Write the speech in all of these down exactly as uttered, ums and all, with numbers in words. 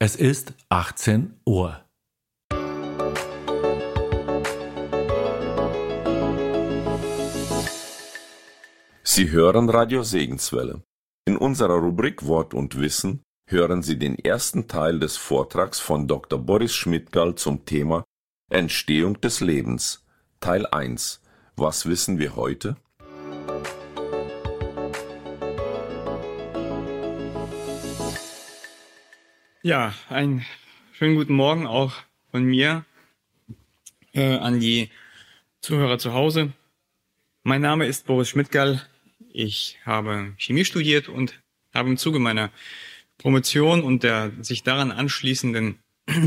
Es ist achtzehn Uhr. Sie hören Radio Segenswelle. In unserer Rubrik Wort und Wissen hören Sie den ersten Teil des Vortrags von Doktor Boris Schmidgall zum Thema Entstehung des Lebens. Teil eins. Was wissen wir heute? Ja, einen schönen guten Morgen auch von mir äh, an die Zuhörer zu Hause. Mein Name ist Boris Schmidgall. Ich habe Chemie studiert und habe im Zuge meiner Promotion und der sich daran anschließenden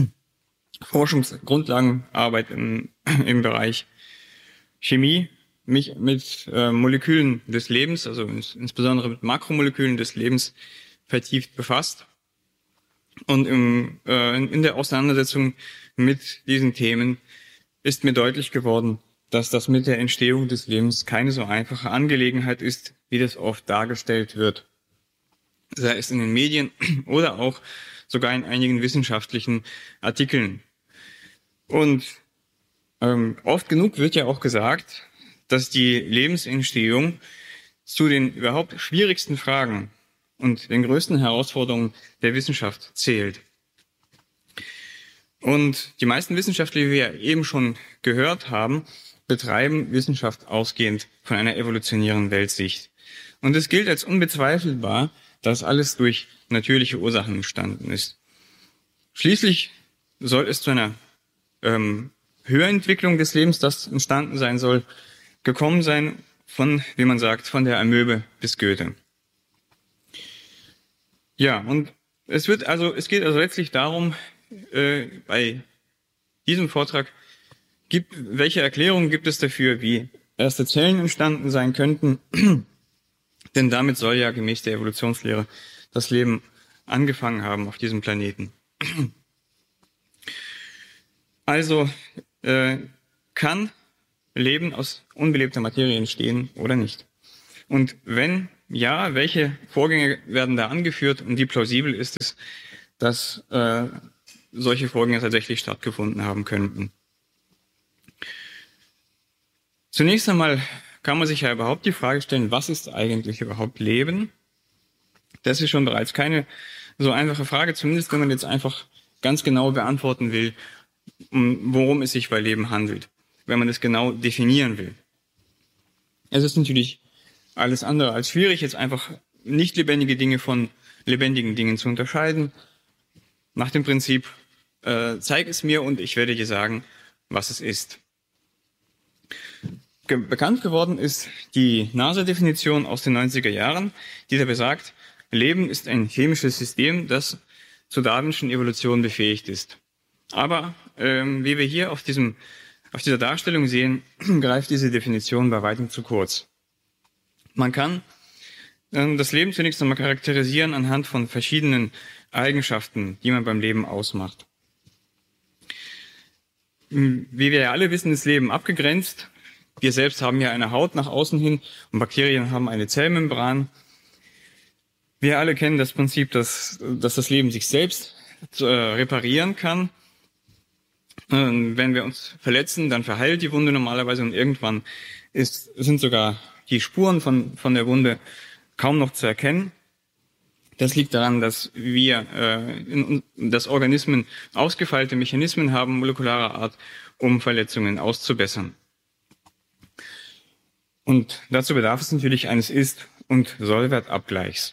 Forschungsgrundlagenarbeit im, im Bereich Chemie mich mit äh, Molekülen des Lebens, also ins, insbesondere mit Makromolekülen des Lebens vertieft befasst. Und im, äh, in der Auseinandersetzung mit diesen Themen ist mir deutlich geworden, dass das mit der Entstehung des Lebens keine so einfache Angelegenheit ist, wie das oft dargestellt wird. Sei es in den Medien oder auch sogar in einigen wissenschaftlichen Artikeln. Und ähm, oft genug wird ja auch gesagt, dass die Lebensentstehung zu den überhaupt schwierigsten Fragen und den größten Herausforderungen der Wissenschaft zählt. Und die meisten Wissenschaftler, wie wir eben schon gehört haben, betreiben Wissenschaft ausgehend von einer evolutionären Weltsicht. Und es gilt als unbezweifelbar, dass alles durch natürliche Ursachen entstanden ist. Schließlich soll es zu einer ähm, Höherentwicklung des Lebens, das entstanden sein soll, gekommen sein von, wie man sagt, von der Amöbe bis Goethe. Ja, und es wird also, es geht also letztlich darum, äh, bei diesem Vortrag, gibt, welche Erklärungen gibt es dafür, wie erste Zellen entstanden sein könnten? Denn damit soll ja gemäß der Evolutionslehre das Leben angefangen haben auf diesem Planeten. Also äh, kann Leben aus unbelebter Materie entstehen oder nicht? Und wenn ja, welche Vorgänge werden da angeführt und wie plausibel ist es, dass äh, solche Vorgänge tatsächlich stattgefunden haben könnten? Zunächst einmal kann man sich ja überhaupt die Frage stellen, was ist eigentlich überhaupt Leben? Das ist schon bereits keine so einfache Frage, zumindest wenn man jetzt einfach ganz genau beantworten will, worum es sich bei Leben handelt, wenn man es genau definieren will. Es ist natürlich alles andere als schwierig, jetzt einfach nicht lebendige Dinge von lebendigen Dingen zu unterscheiden. Nach dem Prinzip, äh, zeig es mir und ich werde dir sagen, was es ist. Ge- bekannt geworden ist die NASA-Definition aus den neunziger Jahren, die da besagt, Leben ist ein chemisches System, das zur darwinschen Evolution befähigt ist. Aber ähm, wie wir hier auf, diesem, auf dieser Darstellung sehen, greift diese Definition bei weitem zu kurz. Man kann ähm, das Leben zunächst einmal charakterisieren anhand von verschiedenen Eigenschaften, die man beim Leben ausmacht. Wie wir ja alle wissen, ist Leben abgegrenzt. Wir selbst haben ja eine Haut nach außen hin und Bakterien haben eine Zellmembran. Wir alle kennen das Prinzip, dass, dass das Leben sich selbst äh, reparieren kann. Ähm, wenn wir uns verletzen, dann verheilt die Wunde normalerweise und irgendwann ist, sind sogar die Spuren von, von der Wunde kaum noch zu erkennen. Das liegt daran, dass wir, äh, in, dass Organismen ausgefeilte Mechanismen haben, molekularer Art, um Verletzungen auszubessern. Und dazu bedarf es natürlich eines Ist- und Sollwertabgleichs.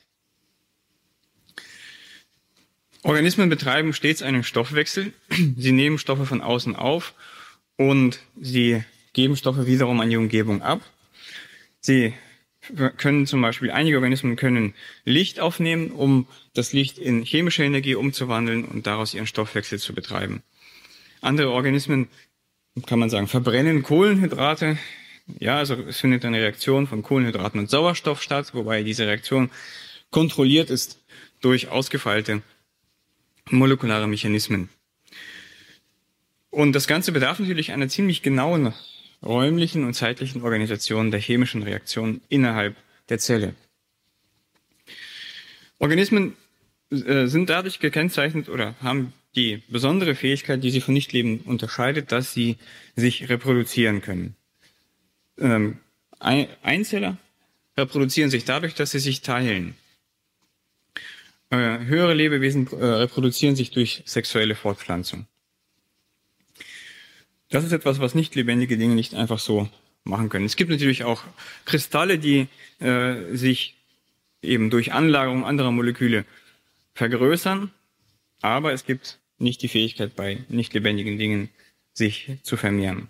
Organismen betreiben stets einen Stoffwechsel. Sie nehmen Stoffe von außen auf und sie geben Stoffe wiederum an die Umgebung ab. Sie können zum Beispiel, einige Organismen können Licht aufnehmen, um das Licht in chemische Energie umzuwandeln und daraus ihren Stoffwechsel zu betreiben. Andere Organismen, kann man sagen, verbrennen Kohlenhydrate. Ja, also es findet eine Reaktion von Kohlenhydraten und Sauerstoff statt, wobei diese Reaktion kontrolliert ist durch ausgefeilte molekulare Mechanismen. Und das Ganze bedarf natürlich einer ziemlich genauen räumlichen und zeitlichen Organisation der chemischen Reaktion innerhalb der Zelle. Organismen äh, sind dadurch gekennzeichnet oder haben die besondere Fähigkeit, die sie von Nichtleben unterscheidet, dass sie sich reproduzieren können. Ähm, Einzeller reproduzieren sich dadurch, dass sie sich teilen. Äh, höhere Lebewesen äh, reproduzieren sich durch sexuelle Fortpflanzung. Das ist etwas, was nicht lebendige Dinge nicht einfach so machen können. Es gibt natürlich auch Kristalle, die äh, sich eben durch Anlagerung anderer Moleküle vergrößern, aber es gibt nicht die Fähigkeit, bei nicht lebendigen Dingen sich zu vermehren.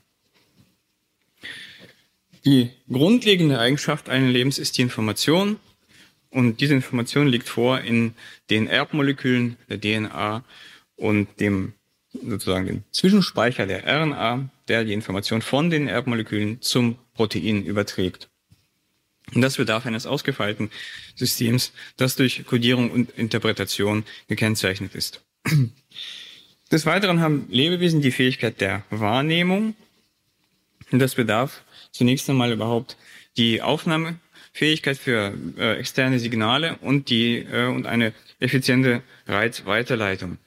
Die grundlegende Eigenschaft eines Lebens ist die Information, und diese Information liegt vor in den Erbmolekülen der D N A und dem sozusagen dem Zwischenspeicher der R N A, der die Information von den Erbmolekülen zum Protein überträgt. Und das bedarf eines ausgefeilten Systems, das durch Kodierung und Interpretation gekennzeichnet ist. Des Weiteren haben Lebewesen die Fähigkeit der Wahrnehmung. Und das bedarf zunächst einmal überhaupt die Aufnahmefähigkeit für äh, externe Signale und die äh, und eine effiziente Reizweiterleitung.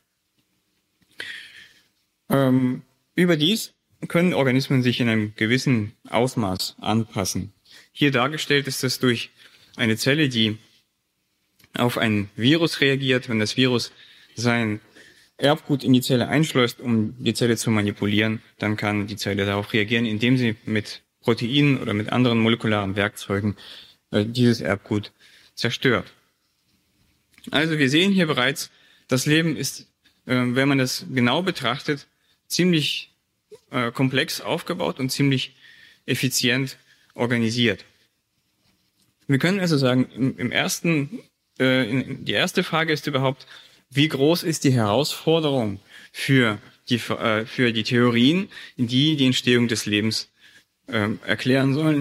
Ähm, überdies können Organismen sich in einem gewissen Ausmaß anpassen. Hier dargestellt ist es durch eine Zelle, die auf ein Virus reagiert. Wenn das Virus sein Erbgut in die Zelle einschleust, um die Zelle zu manipulieren, dann kann die Zelle darauf reagieren, indem sie mit Proteinen oder mit anderen molekularen Werkzeugen äh, dieses Erbgut zerstört. Also wir sehen hier bereits, das Leben ist, äh, wenn man das genau betrachtet, ziemlich äh, komplex aufgebaut und ziemlich effizient organisiert. Wir können also sagen, im, im ersten, äh, in, die erste Frage ist überhaupt, wie groß ist die Herausforderung für die, äh, für die Theorien, die die Entstehung des Lebens äh, erklären sollen.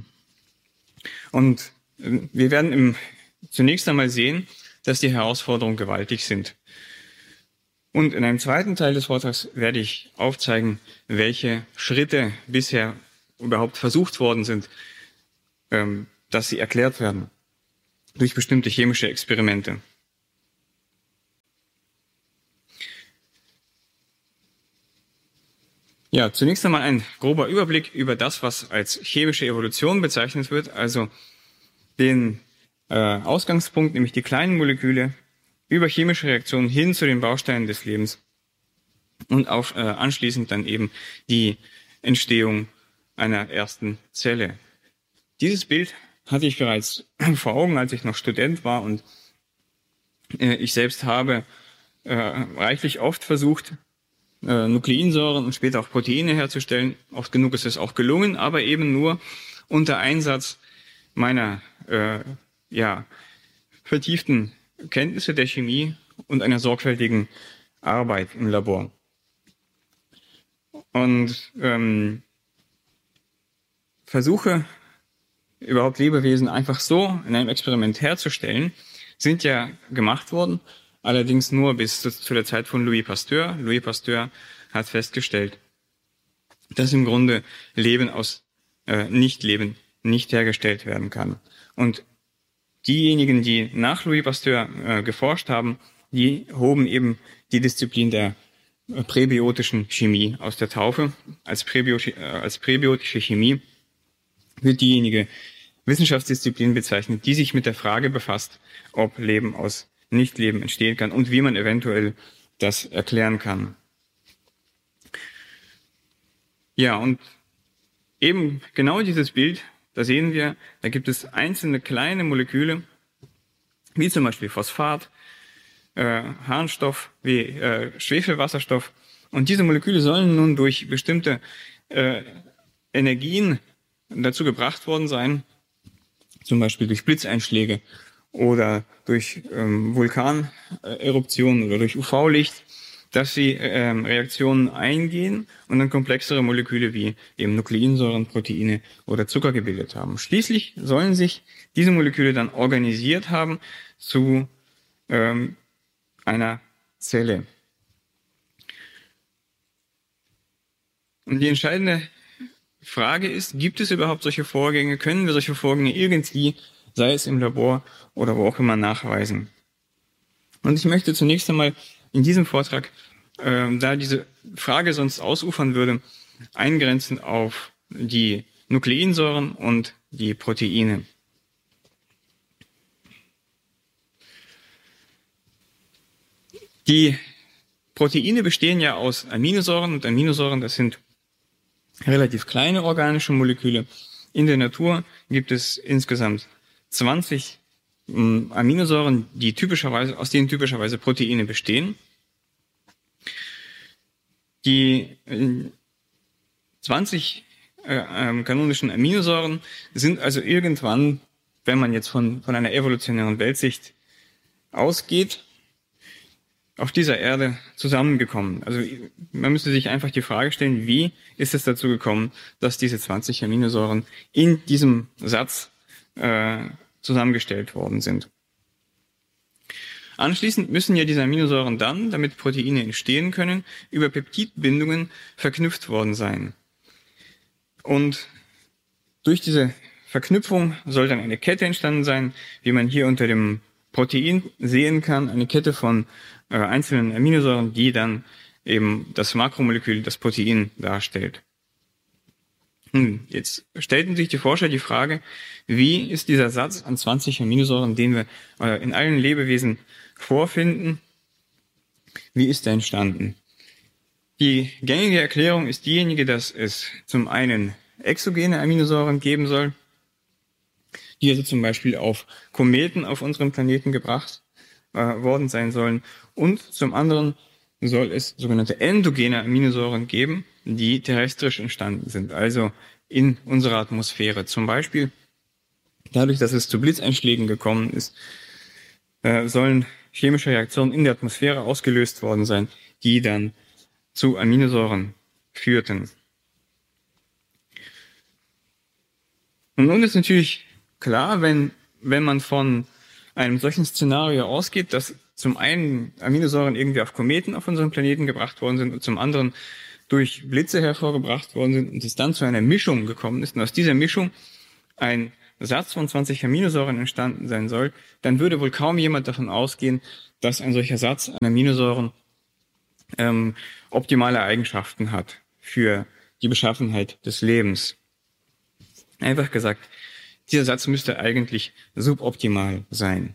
Und äh, wir werden im, zunächst einmal sehen, dass die Herausforderungen gewaltig sind. Und in einem zweiten Teil des Vortrags werde ich aufzeigen, welche Schritte bisher überhaupt versucht worden sind, ähm, dass sie erklärt werden durch bestimmte chemische Experimente. Ja, zunächst einmal ein grober Überblick über das, was als chemische Evolution bezeichnet wird, also den äh, Ausgangspunkt, nämlich die kleinen Moleküle, über chemische Reaktionen hin zu den Bausteinen des Lebens und auf, äh, anschließend dann eben die Entstehung einer ersten Zelle. Dieses Bild hatte ich bereits vor Augen, als ich noch Student war, und äh, ich selbst habe äh, reichlich oft versucht, äh, Nukleinsäuren und später auch Proteine herzustellen. Oft genug ist es auch gelungen, aber eben nur unter Einsatz meiner äh, ja, vertieften Kenntnisse der Chemie und einer sorgfältigen Arbeit im Labor. Und ähm, Versuche, überhaupt Lebewesen einfach so in einem Experiment herzustellen, sind ja gemacht worden, allerdings nur bis zu, zu der Zeit von Louis Pasteur. Louis Pasteur hat festgestellt, dass im Grunde Leben aus äh, Nichtleben nicht hergestellt werden kann. Und diejenigen, die nach Louis Pasteur äh, geforscht haben, die hoben eben die Disziplin der äh, präbiotischen Chemie aus der Taufe. Als, Präbio- äh, als präbiotische Chemie wird diejenige Wissenschaftsdisziplin bezeichnet, die sich mit der Frage befasst, ob Leben aus Nichtleben entstehen kann und wie man eventuell das erklären kann. Ja, und eben genau dieses Bild, da sehen wir, da gibt es einzelne kleine Moleküle, wie zum Beispiel Phosphat, äh, Harnstoff, wie äh, Schwefelwasserstoff. Und diese Moleküle sollen nun durch bestimmte äh, Energien dazu gebracht worden sein, zum Beispiel durch Blitzeinschläge oder durch ähm, Vulkaneruptionen oder durch U V-Licht, dass sie ähm, Reaktionen eingehen und dann komplexere Moleküle wie eben Nukleinsäuren, Proteine oder Zucker gebildet haben. Schließlich sollen sich diese Moleküle dann organisiert haben zu ähm, einer Zelle. Und die entscheidende Frage ist, gibt es überhaupt solche Vorgänge? Können wir solche Vorgänge irgendwie, sei es im Labor oder wo auch immer, nachweisen? Und ich möchte zunächst einmal in diesem Vortrag, äh, da diese Frage sonst ausufern würde, eingrenzen auf die Nukleinsäuren und die Proteine. Die Proteine bestehen ja aus Aminosäuren und Aminosäuren, das sind relativ kleine organische Moleküle. In der Natur gibt es insgesamt zwanzig ähm, Aminosäuren, die typischerweise, aus denen typischerweise Proteine bestehen. Die äh, zwanzig äh, äh, kanonischen Aminosäuren sind also irgendwann, wenn man jetzt von, von einer evolutionären Weltsicht ausgeht, auf dieser Erde zusammengekommen. Also man müsste sich einfach die Frage stellen, wie ist es dazu gekommen, dass diese zwanzig Aminosäuren in diesem Satz äh, zusammengestellt worden sind. Anschließend müssen ja diese Aminosäuren dann, damit Proteine entstehen können, über Peptidbindungen verknüpft worden sein. Und durch diese Verknüpfung soll dann eine Kette entstanden sein, wie man hier unter dem Protein sehen kann, eine Kette von äh, einzelnen Aminosäuren, die dann eben das Makromolekül, das Protein darstellt. Hm, jetzt stellten sich die Forscher die Frage, wie ist dieser Satz an zwanzig Aminosäuren, den wir äh, in allen Lebewesen vorfinden, wie ist er entstanden? Die gängige Erklärung ist diejenige, dass es zum einen exogene Aminosäuren geben soll, die also zum Beispiel auf Kometen auf unserem Planeten gebracht äh, worden sein sollen. Und zum anderen soll es sogenannte endogene Aminosäuren geben, die terrestrisch entstanden sind, also in unserer Atmosphäre. Zum Beispiel dadurch, dass es zu Blitzeinschlägen gekommen ist, äh, sollen chemische Reaktionen in der Atmosphäre ausgelöst worden sein, die dann zu Aminosäuren führten. Und nun ist natürlich klar, wenn, wenn man von einem solchen Szenario ausgeht, dass zum einen Aminosäuren irgendwie auf Kometen auf unserem Planeten gebracht worden sind und zum anderen durch Blitze hervorgebracht worden sind und es dann zu einer Mischung gekommen ist und aus dieser Mischung ein Satz von zwanzig Aminosäuren entstanden sein soll, dann würde wohl kaum jemand davon ausgehen, dass ein solcher Satz an Aminosäuren ähm, optimale Eigenschaften hat für die Beschaffenheit des Lebens. Einfach gesagt, dieser Satz müsste eigentlich suboptimal sein.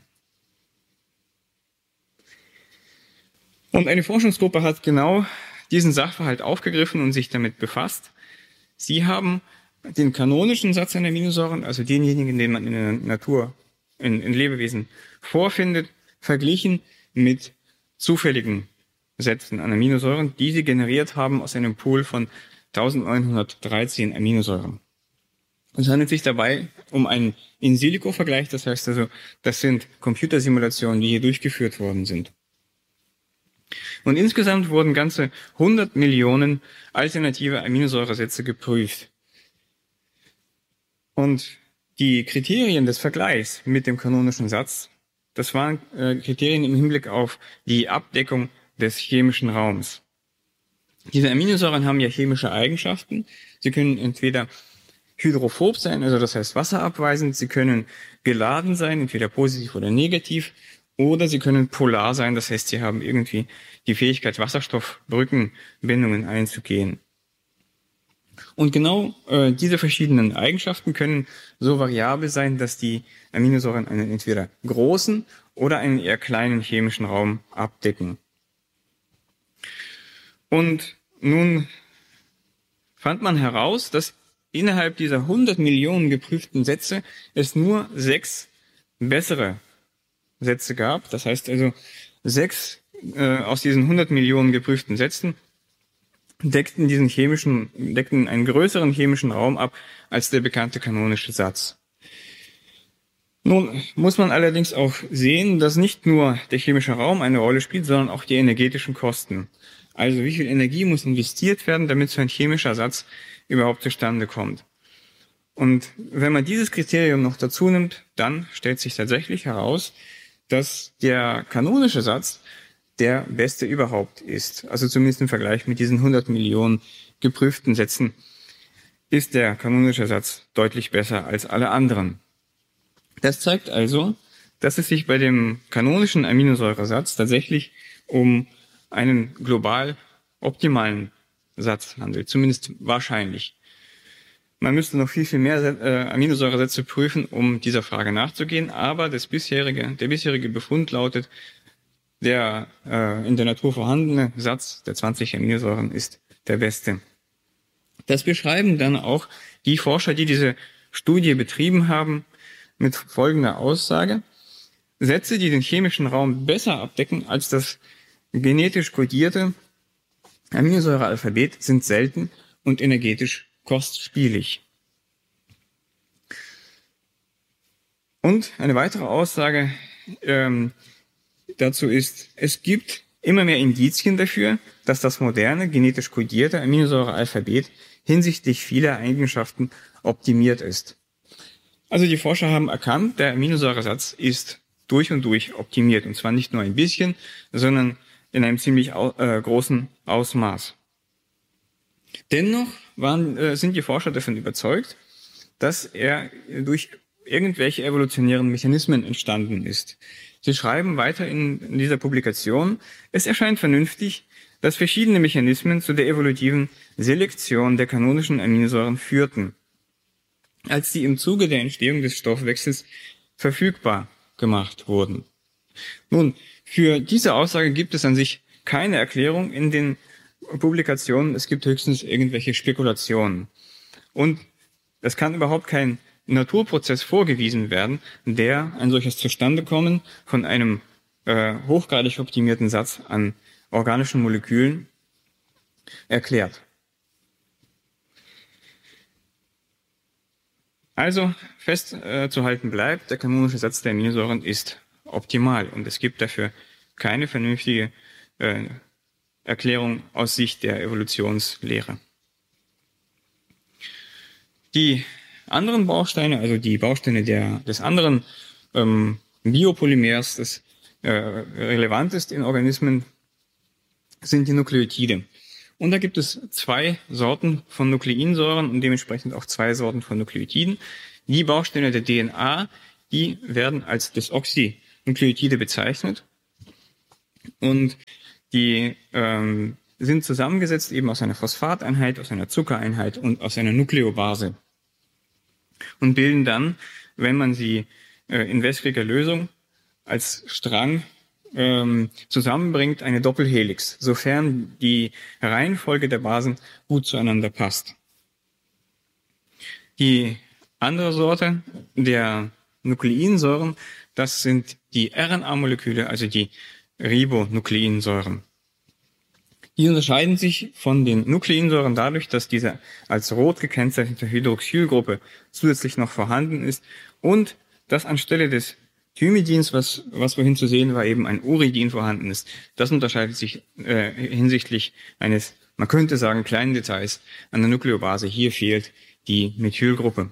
Und eine Forschungsgruppe hat genau diesen Sachverhalt aufgegriffen und sich damit befasst. Sie haben den kanonischen Satz an Aminosäuren, also denjenigen, den man in der Natur, in, in Lebewesen vorfindet, verglichen mit zufälligen Sätzen an Aminosäuren, die sie generiert haben aus einem Pool von neunzehnhundertdreizehn Aminosäuren. Es handelt sich dabei um einen In-Silico-Vergleich, das heißt also, das sind Computersimulationen, die hier durchgeführt worden sind. Und insgesamt wurden ganze hundert Millionen alternative Aminosäuresätze geprüft. Und die Kriterien des Vergleichs mit dem kanonischen Satz, das waren äh, Kriterien im Hinblick auf die Abdeckung des chemischen Raums. Diese Aminosäuren haben ja chemische Eigenschaften. Sie können entweder hydrophob sein, also das heißt wasserabweisend. Sie können geladen sein, entweder positiv oder negativ. Oder sie können polar sein, das heißt, sie haben irgendwie die Fähigkeit, Wasserstoffbrückenbindungen einzugehen. Und genau äh, diese verschiedenen Eigenschaften können so variabel sein, dass die Aminosäuren einen entweder großen oder einen eher kleinen chemischen Raum abdecken. Und nun fand man heraus, dass innerhalb dieser hundert Millionen geprüften Sätze es nur sechs bessere Sätze gab. Das heißt also, sechs äh, aus diesen hundert Millionen geprüften Sätzen deckten diesen chemischen, deckten einen größeren chemischen Raum ab als der bekannte kanonische Satz. Nun muss man allerdings auch sehen, dass nicht nur der chemische Raum eine Rolle spielt, sondern auch die energetischen Kosten. Also wie viel Energie muss investiert werden, damit so ein chemischer Satz überhaupt zustande kommt. Und wenn man dieses Kriterium noch dazu nimmt, dann stellt sich tatsächlich heraus, dass der kanonische Satz der beste überhaupt ist. Also zumindest im Vergleich mit diesen hundert Millionen geprüften Sätzen ist der kanonische Satz deutlich besser als alle anderen. Das zeigt also, dass es sich bei dem kanonischen Aminosäuresatz tatsächlich um einen global optimalen Satz handelt, zumindest wahrscheinlich. Man müsste noch viel, viel mehr äh, Aminosäuresätze prüfen, um dieser Frage nachzugehen, aber das bisherige, der bisherige Befund lautet, der äh, in der Natur vorhandene Satz der zwanzig Aminosäuren ist der beste. Das beschreiben dann auch die Forscher, die diese Studie betrieben haben, mit folgender Aussage: Sätze, die den chemischen Raum besser abdecken als das genetisch kodierte Aminosäurealphabet, sind selten und energetisch kostspielig. Und eine weitere Aussage ähm, dazu ist, es gibt immer mehr Indizien dafür, dass das moderne, genetisch kodierte Aminosäurealphabet hinsichtlich vieler Eigenschaften optimiert ist. Also die Forscher haben erkannt, der Aminosäuresatz ist durch und durch optimiert. Und zwar nicht nur ein bisschen, sondern in einem ziemlich au- äh, großen Ausmaß. Dennoch waren, äh, sind die Forscher davon überzeugt, dass er durch irgendwelche evolutionären Mechanismen entstanden ist. Sie schreiben weiter in, in dieser Publikation, es erscheint vernünftig, dass verschiedene Mechanismen zu der evolutiven Selektion der kanonischen Aminosäuren führten, als sie im Zuge der Entstehung des Stoffwechsels verfügbar gemacht wurden. Nun, für diese Aussage gibt es an sich keine Erklärung in den Publikationen, es gibt höchstens irgendwelche Spekulationen. Und es kann überhaupt kein Naturprozess vorgewiesen werden, der ein solches Zustandekommen von einem äh, hochgradig optimierten Satz an organischen Molekülen erklärt. Also festzuhalten äh, bleibt, der kanonische Satz der Aminosäuren ist optimal und es gibt dafür keine vernünftige äh, Erklärung aus Sicht der Evolutionslehre. Die anderen Bausteine, also die Bausteine der, des anderen ähm, Biopolymers, das äh, relevant ist in Organismen, sind die Nukleotide. Und da gibt es zwei Sorten von Nukleinsäuren und dementsprechend auch zwei Sorten von Nukleotiden. Die Bausteine der D N A, die werden als Desoxynukleotide bezeichnet und die ähm, sind zusammengesetzt eben aus einer Phosphateinheit, aus einer Zuckereinheit und aus einer Nukleobase und bilden dann, wenn man sie äh, in wässriger Lösung als Strang ähm, zusammenbringt, eine Doppelhelix, sofern die Reihenfolge der Basen gut zueinander passt. Die andere Sorte der Nukleinsäuren, das sind die R N A-Moleküle, also die Ribonukleinsäuren. Die unterscheiden sich von den Nukleinsäuren dadurch, dass diese als rot gekennzeichnete Hydroxylgruppe zusätzlich noch vorhanden ist und dass anstelle des Thymidins, was, was vorhin zu sehen war, eben ein Uridin vorhanden ist. Das unterscheidet sich äh, hinsichtlich eines, man könnte sagen, kleinen Details an der Nukleobase. Hier fehlt die Methylgruppe.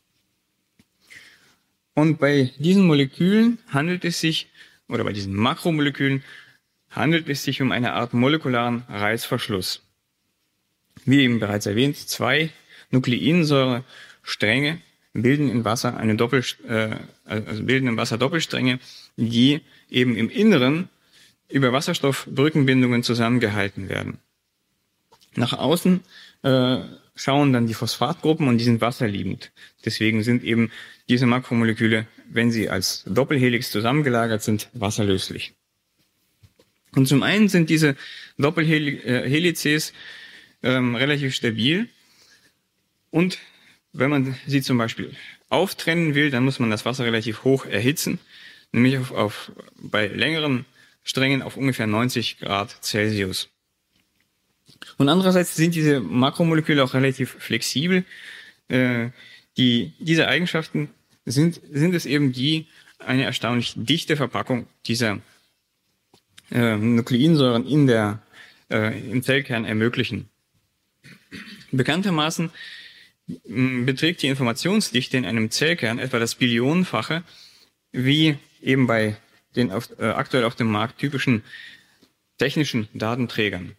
Und bei diesen Molekülen handelt es sich, oder bei diesen Makromolekülen, handelt es sich um eine Art molekularen Reißverschluss. Wie eben bereits erwähnt, zwei Nukleinsäurestränge bilden in Wasser eine Doppel, äh, also bilden im Wasser Doppelstränge, die eben im Inneren über Wasserstoffbrückenbindungen zusammengehalten werden. Nach außen äh, schauen dann die Phosphatgruppen und die sind wasserliebend. Deswegen sind eben diese Makromoleküle, wenn sie als Doppelhelix zusammengelagert sind, wasserlöslich. Und zum einen sind diese Doppelhelices ähm, relativ stabil und wenn man sie zum Beispiel auftrennen will, dann muss man das Wasser relativ hoch erhitzen, nämlich auf, auf, bei längeren Strängen auf ungefähr neunzig Grad Celsius. Und andererseits sind diese Makromoleküle auch relativ flexibel. Äh, die, diese Eigenschaften sind, sind es eben, die eine erstaunlich dichte Verpackung dieser äh, Nukleinsäuren in der, äh, im Zellkern ermöglichen. Bekanntermaßen beträgt die Informationsdichte in einem Zellkern etwa das Billionenfache, wie eben bei den auf, äh, aktuell auf dem Markt typischen technischen Datenträgern.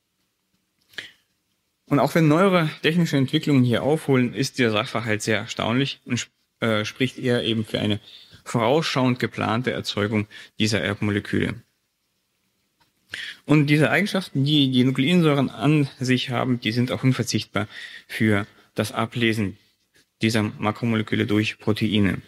Und auch wenn neuere technische Entwicklungen hier aufholen, ist der Sachverhalt sehr erstaunlich und äh, spricht eher eben für eine vorausschauend geplante Erzeugung dieser Erbmoleküle. Und diese Eigenschaften, die die Nukleinsäuren an sich haben, die sind auch unverzichtbar für das Ablesen dieser Makromoleküle durch Proteine.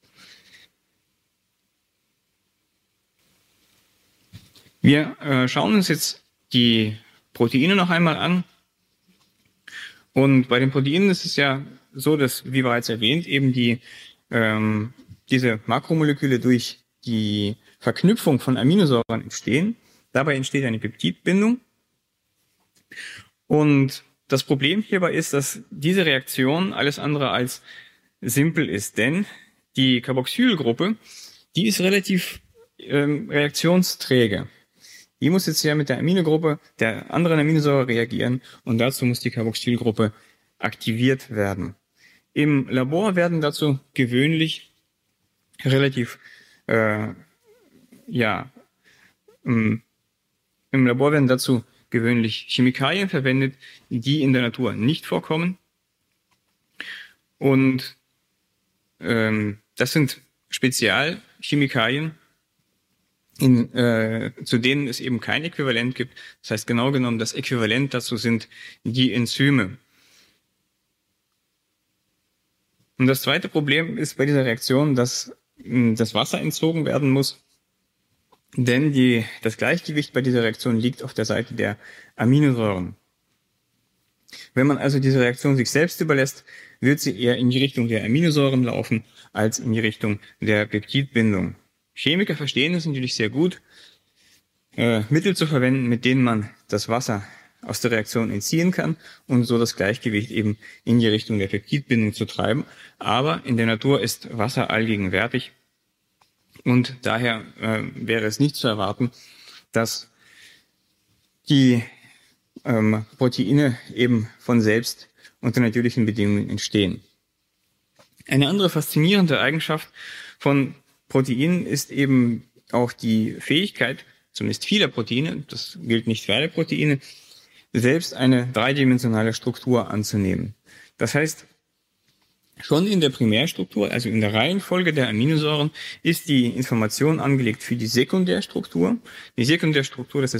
Wir äh, schauen uns jetzt die Proteine noch einmal an. Und bei den Proteinen ist es ja so, dass, wie bereits erwähnt, eben die, ähm, diese Makromoleküle durch die Verknüpfung von Aminosäuren entstehen. Dabei entsteht eine Peptidbindung. Und das Problem hierbei ist, dass diese Reaktion alles andere als simpel ist. Denn die Carboxylgruppe, die ist relativ ähm, reaktionsträge. Die muss jetzt ja mit der Aminogruppe der anderen Aminosäure reagieren und dazu muss die Carboxylgruppe aktiviert werden. Im Labor werden dazu gewöhnlich relativ, äh, ja, im, im Labor werden dazu gewöhnlich Chemikalien verwendet, die in der Natur nicht vorkommen. Und ähm, das sind Spezialchemikalien, in, äh, zu denen es eben kein Äquivalent gibt. Das heißt genau genommen, das Äquivalent dazu sind die Enzyme. Und das zweite Problem ist bei dieser Reaktion, dass mh, das Wasser entzogen werden muss, denn die, das Gleichgewicht bei dieser Reaktion liegt auf der Seite der Aminosäuren. Wenn man also diese Reaktion sich selbst überlässt, wird sie eher in die Richtung der Aminosäuren laufen, als in die Richtung der Peptidbindung. Chemiker verstehen es natürlich sehr gut, äh, Mittel zu verwenden, mit denen man das Wasser aus der Reaktion entziehen kann und so das Gleichgewicht eben in die Richtung der Peptidbindung zu treiben. Aber in der Natur ist Wasser allgegenwärtig und daher äh, wäre es nicht zu erwarten, dass die ähm, Proteine eben von selbst unter natürlichen Bedingungen entstehen. Eine andere faszinierende Eigenschaft von Proteinen ist eben auch die Fähigkeit, zumindest vieler Proteine, das gilt nicht für alle Proteine, selbst eine dreidimensionale Struktur anzunehmen. Das heißt, schon in der Primärstruktur, also in der Reihenfolge der Aminosäuren, ist die Information angelegt für die Sekundärstruktur. Die Sekundärstruktur, das